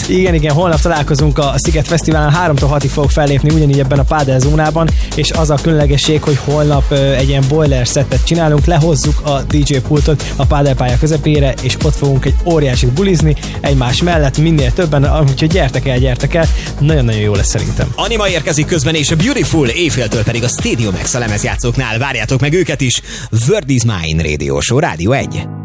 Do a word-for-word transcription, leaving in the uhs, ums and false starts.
Igen, igen, holnap találkozunk a Sziget Fesztiválon, háromtól hatig fogok fellépni ugyanígy ebben a pádel zónában, és az a különlegesség, hogy holnap egy ilyen boiler szettet csinálunk, lehozzuk a dé dzsé pultot a pádelpálya közepére, és ott fogunk egy óriásit bulizni, egymás mellett, minél többen, úgyhogy gyertek el, gyertek el, nagyon-nagyon jó lesz szerintem. Anima érkezik közben, és a Beautiful, éjféltől pedig a Stadium X a lemezjátszóknál, várjátok meg őket is. Word is Mine Radio Show, Rádió egy.